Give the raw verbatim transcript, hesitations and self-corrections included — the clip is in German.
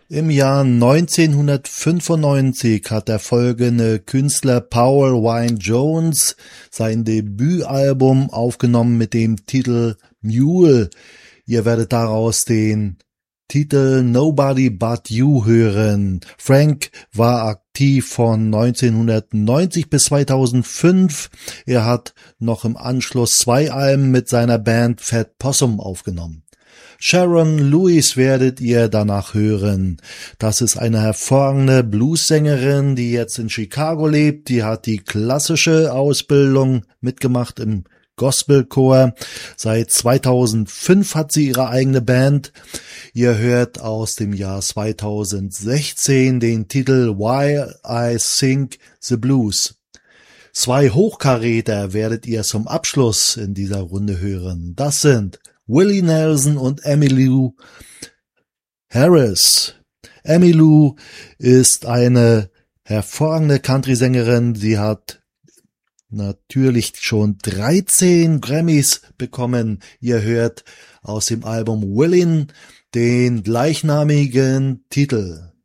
Im Jahr neunzehnhundertfünfundneunzig hat der folgende Künstler Paul Wynne Jones sein Debütalbum aufgenommen mit dem Titel Mule. Ihr werdet daraus den Titel Nobody But You hören. Frank war aktiv von neunzehnhundertneunzig bis zweitausendfünf. Er hat noch im Anschluss zwei Alben mit seiner Band Fat Possum aufgenommen. Sharon Lewis werdet ihr danach hören. Das ist eine hervorragende Bluessängerin, die jetzt in Chicago lebt. Die hat die klassische Ausbildung mitgemacht im Gospelchor. Seit zweitausendfünf hat sie ihre eigene Band. Ihr hört aus dem Jahr zweitausendsechzehn den Titel While I Sing the Blues. Zwei Hochkaräter werdet ihr zum Abschluss in dieser Runde hören. Das sind Willie Nelson und Emmylou Harris. Emmylou ist eine hervorragende Country-Sängerin. Sie hat natürlich schon dreizehn Grammys bekommen. Ihr hört aus dem Album Willin' den gleichnamigen Titel.